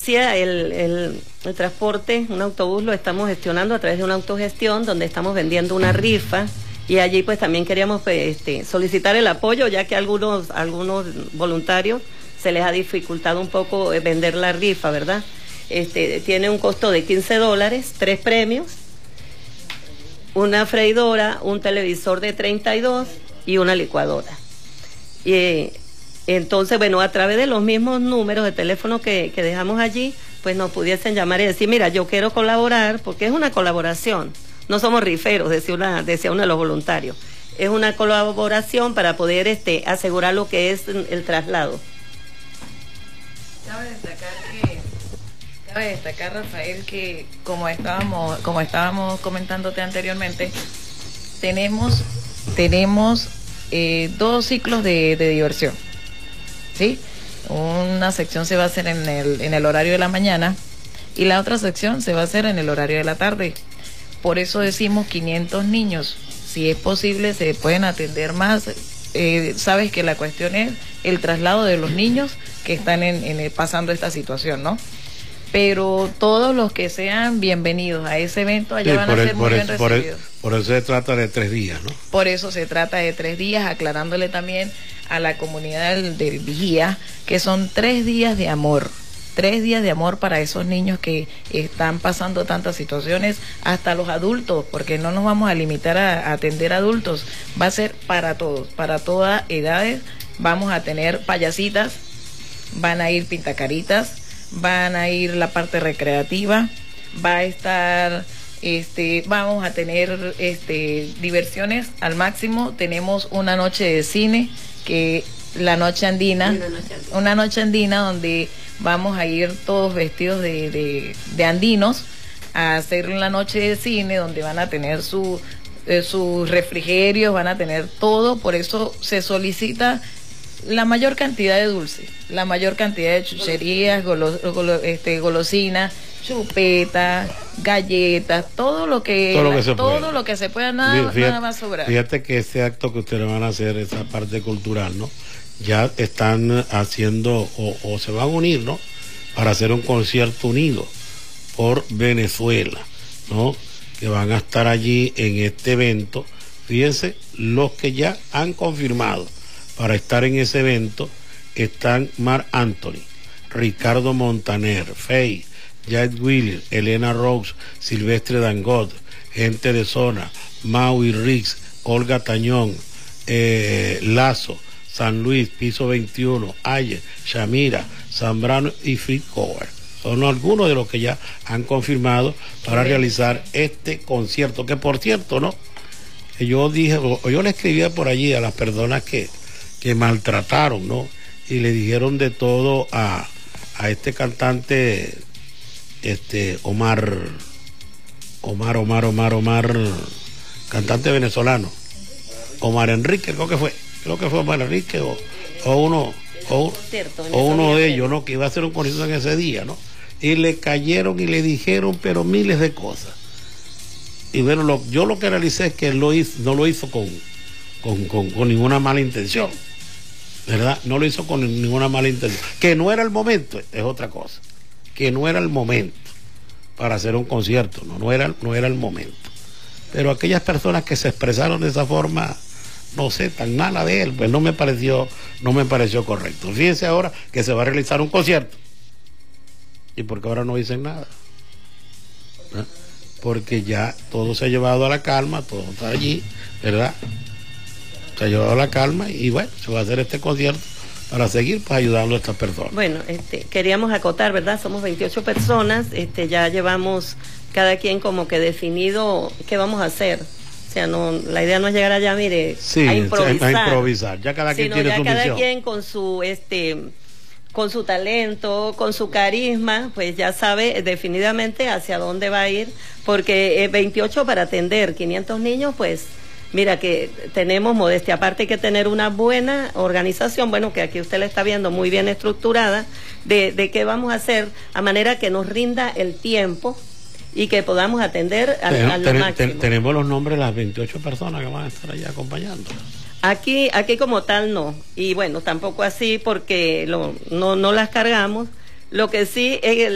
decía, el transporte, un autobús lo estamos gestionando a través de una autogestión donde estamos vendiendo una rifa y allí pues también queríamos solicitar el apoyo, ya que algunos voluntarios se les ha dificultado un poco vender la rifa, ¿verdad? Tiene un costo de $15, 3 premios, una freidora, un televisor de 32 y una licuadora. Y entonces, bueno, a través de los mismos números de teléfono que dejamos allí, pues nos pudiesen llamar y decir, mira, yo quiero colaborar, porque es una colaboración. No somos riferos, decía uno de los voluntarios. Es una colaboración para poder asegurar lo que es el traslado. Cabe destacar, Rafael, que como estábamos comentándote anteriormente, tenemos 2 ciclos de diversión, ¿sí? Una sección se va a hacer en el horario de la mañana y la otra sección se va a hacer en el horario de la tarde. Por eso decimos 500 niños. Si es posible, se pueden atender más. Sabes que la cuestión es el traslado de los niños que están pasando esta situación, ¿no? Pero todos los que sean bienvenidos a ese evento allá van a ser muy bien recibidos. Por eso se trata de 3 días, ¿no? Por eso se trata de 3 días, aclarándole también a la comunidad del Vigía que son 3 días de amor. 3 días de amor para esos niños que están pasando tantas situaciones, hasta los adultos, porque no nos vamos a limitar a atender adultos, va a ser para todos, para todas edades. Vamos a tener payasitas, van a ir pintacaritas, van a ir la parte recreativa, va a estar, vamos a tener diversiones al máximo. Tenemos una noche de cine, que la noche andina, una noche andina donde vamos a ir todos vestidos de andinos a hacer una noche de cine donde van a tener sus refrigerios, van a tener todo. Por eso se solicita la mayor cantidad de dulces, la mayor cantidad de chucherías, golosinas, chupetas, galletas, todo lo que se pueda, nada más sobrar. Fíjate que ese acto que ustedes van a hacer, esa parte cultural, ¿no? Ya están haciendo o se van a unir, ¿no? Para hacer un concierto unido por Venezuela, ¿no? Que van a estar allí en este evento. Fíjense, los que ya han confirmado para estar en ese evento están Marc Anthony, Ricardo Montaner, Faye, Jack Wheeler, Elena Rose, Silvestre Dangot, Gente de Zona, Maui Riggs, Olga Tañón, Lazo, San Luis, Piso 21, Ayer, Shamira, Zambrano y Free Cover. Son algunos de los que ya han confirmado para realizar este concierto, que por cierto, ¿no? Que yo le escribía por allí a las personas que maltrataron, ¿no? Y le dijeron de todo a este cantante, Omar, cantante venezolano, Omar Enrique, creo que fue Omar Enrique o uno de ellos, ¿no? Que iba a hacer un concierto en ese día, ¿no? Y le cayeron y le dijeron, pero miles de cosas. Y bueno, yo lo que realicé es que él no lo hizo con ninguna mala intención, ¿verdad? No lo hizo con ninguna mala intención. Que no era el momento, es otra cosa. Que no era el momento para hacer un concierto, no era el momento. Pero aquellas personas que se expresaron de esa forma, no sé, tan mala de él, pues no me pareció correcto. Fíjense ahora que se va a realizar un concierto. ¿Y por qué ahora no dicen nada? ¿Eh? Porque ya todo se ha llevado a la calma, todo está allí, ¿verdad? Se ha llevado a la calma y bueno, se va a hacer este concierto para seguir pues ayudando a estas personas. Bueno, queríamos acotar, ¿verdad? Somos 28 personas, ya llevamos cada quien como que definido qué vamos a hacer. O sea, la idea no es llegar allá, mire, sí, a improvisar. Ya cada quien tiene su misión. Cada quien con su talento, con su carisma, pues ya sabe definitivamente hacia dónde va a ir, porque 28 para atender 500 niños, pues mira que tenemos modestia. Aparte hay que tener una buena organización, bueno, que aquí usted la está viendo muy bien estructurada, de qué vamos a hacer, a manera que nos rinda el tiempo y que podamos atender al máximo. Tenemos los nombres de las 28 personas que van a estar allá acompañando. Aquí como tal no, y bueno, tampoco así porque no las cargamos. Lo que sí es